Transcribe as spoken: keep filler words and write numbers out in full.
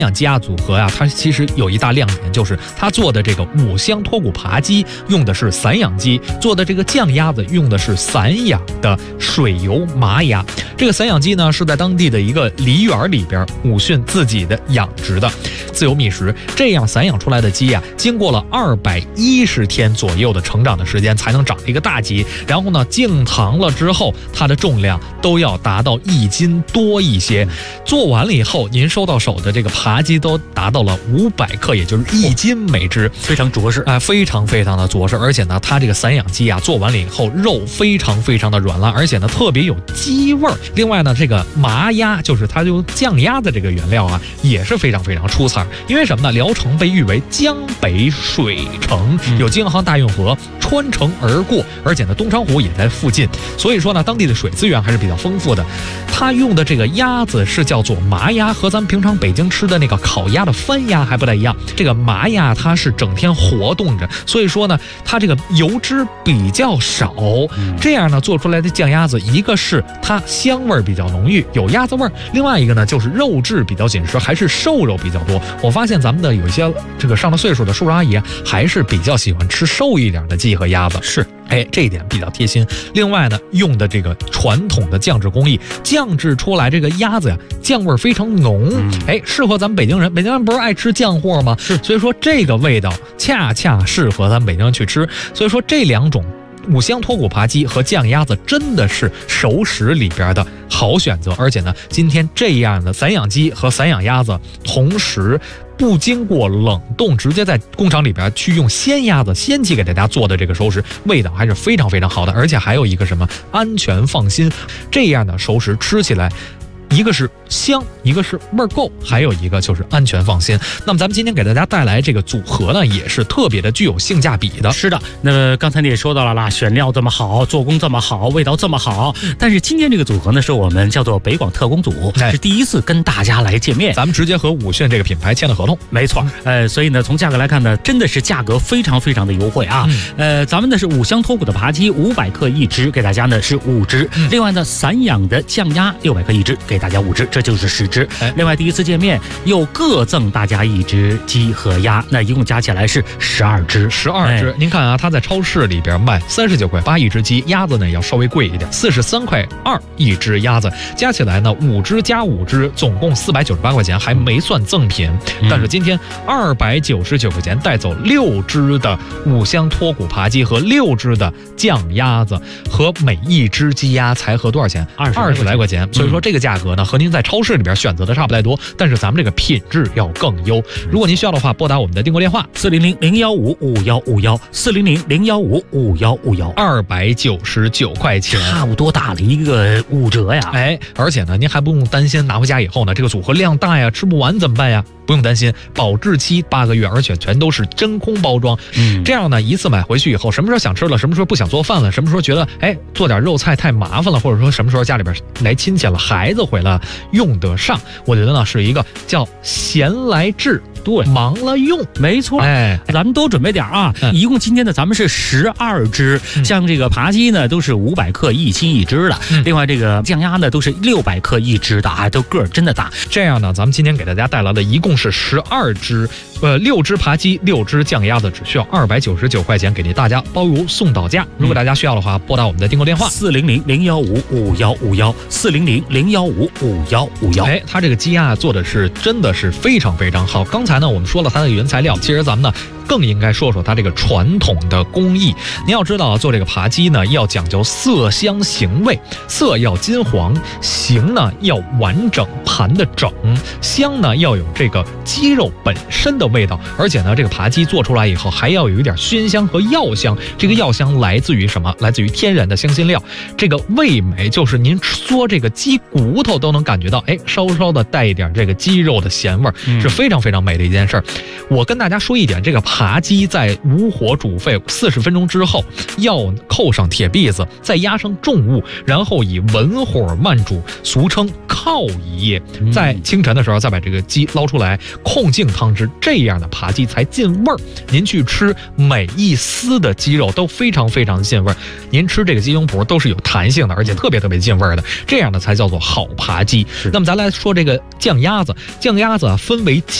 养鸡鸭组合啊，它其实有一大亮点，就是它做的这个五香脱骨扒鸡用的是散养鸡，做的这个酱鸭子用的是散养的水油麻鸭。这个散养鸡呢是在当地的一个梨园里边武训自己的养殖的，自由觅食。这样散养出来的鸡啊，经过了二百一十天左右的成长的时间，才能长一个大鸡。然后呢，净糖了之后，它的重量都要达到一斤多一些。做完了以后，您收到手的这个扒鸡都达到了五百克，也就是一斤每只， 非常着实啊、呃，非常非常的着实。而且呢，它这个散养鸡啊，做完了以后，肉非常非常的软烂，而且呢，特别有鸡味儿。另外呢，这个麻鸭就是它用酱鸭的这个原料啊，也是非常非常出彩。因为什么呢？聊城被誉为江北水城，有京杭大运河穿城而过，而且呢，东昌湖也在附近，所以说呢，当地的水资源还是比较丰富的。它用的这个鸭子是叫做麻鸭，和咱们平常北京吃的那个烤鸭的番鸭还不太一样。这个麻鸭它是整天活动着，所以说呢，它这个油脂比较少，这样呢做出来的酱鸭子，一个是它香味比较浓郁，有鸭子味儿；另外一个呢就是肉质比较紧实，还是瘦肉比较多。我发现咱们的有一些这个上了岁数的叔叔阿姨啊，还是比较喜欢吃瘦一点的鸡和鸭子。 是。 哎，这一点比较贴心。另外呢，用的这个传统的酱制工艺，酱制出来这个鸭子呀，酱味非常浓。哎，适合咱们北京人。北京人不是爱吃酱货吗？ 是， 所以说这个味道恰恰适合咱们北京人去吃。所以说这两种五香脱骨扒鸡和酱鸭子真的是熟食里边的好选择。而且呢，今天这样的散养鸡和散养鸭子同时不经过冷冻，直接在工厂里边去用鲜鸭子鲜鸡给大家做的这个熟食，味道还是非常非常好的。而且还有一个什么安全放心，这样的熟食吃起来一个是香，一个是味儿够，还有一个就是安全放心。那么咱们今天给大家带来这个组合呢，也是特别的具有性价比的。 是的，那么刚才你也说到了啦，选料这么好，做工这么好，味道这么好。但是今天这个组合呢，是我们叫做北广特工组，是第一次跟大家来见面。 咱们直接和武训这个品牌签了合同， 没错。呃，所以呢，从价格来看呢，真的是价格非常非常的优惠啊。嗯、呃，咱们呢是五香脱骨的扒鸡，五百克一只，给大家呢是五只。嗯、另外呢，散养的酱鸭六百克一只，给大家五只，这就是十只。哎、另外第一次见面又各赠大家一只鸡和鸭，那一共加起来是十二只， 十二只。哎、您看啊，它在超市里边卖三十九块八一只鸡，鸭子呢要稍微贵一点，四十三块二一只鸭子，加起来呢五只加五只，总共四百九十八块钱，还没算赠品。嗯、但是今天二百九十九块钱带走六只的五香脱骨扒鸡和六只的酱鸭子，和每一只鸡鸭才合多少钱？二二十来块钱。所以说这个价格呢，和您在超市里边选择的差不太多，但是咱们这个品质要更优。如果您需要的话，拨打我们的订购电话四零零零幺五五幺五幺四零零零幺五五幺五幺， 二百九十九块钱， 差不多打了一个五折呀。 哎，而且呢，您还不用担心拿回家以后呢，这个组合量大呀，吃不完怎么办呀？不用担心，保质期八个月，而且全都是真空包装。嗯，这样呢，一次买回去以后，什么时候想吃了，什么时候不想做饭了，什么时候觉得哎做点肉菜太麻烦了，或者说什么时候家里边来亲戚了，孩子回来了，用得上。我觉得呢，是一个叫闲来治。对，忙了用， 没错。哎，咱们多准备点啊！嗯、一共今天呢，咱们是十二只，嗯、像这个扒鸡呢，都是五百克一斤一只的。嗯、另外这个酱鸭呢，都是六百克一只的啊，都个儿真的大。 这样呢，咱们今天给大家带来的一共是十二只，呃，六只扒鸡，六只酱鸭子，只需要二百九十九块钱，给您大家包邮送到家。如果大家需要的话，拨打我们的订购电话四零零零幺五五幺五幺四零零零幺五五幺五幺。 哎，它这个鸡鸭做的是真的是非常非常好。刚才呢，我们说了它的原材料，其实咱们呢更应该说说它这个传统的工艺。您要知道，做这个扒鸡呢，要讲究色香形味，色要金黄，形呢要完整盘的整，香呢要有这个鸡肉本身的味道，而且呢，这个扒鸡做出来以后还要有一点熏香和药香。这个药香来自于什么？来自于天然的香辛料。这个味美就是您嗦这个鸡骨头都能感觉到，哎，稍稍的带一点这个鸡肉的咸味，是非常非常美的一件事儿。我跟大家说一点，这个扒扒鸡在无火煮沸四十分钟之后，要扣上铁篦子，再压上重物，然后以文火慢煮，俗称靠一夜。在清晨的时候再把这个鸡捞出来，控净汤汁，这样的扒鸡才进味儿。您去吃每一丝的鸡肉都非常非常进味儿，您吃这个鸡胸脯都是有弹性的，而且特别特别进味儿的，这样的才叫做好扒鸡。那么咱来说这个酱鸭子，酱鸭子啊分为